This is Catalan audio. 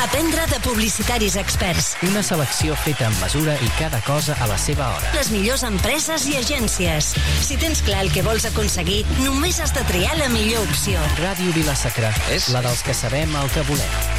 Aprendre de publicitaris experts. Una selecció feta amb mesura i cada cosa a la seva hora. Les millors empreses i agències. Si tens clar el que vols aconseguir, només has de triar la millor opció. Ràdio Vila-sacra, la dels que sabem el que volem.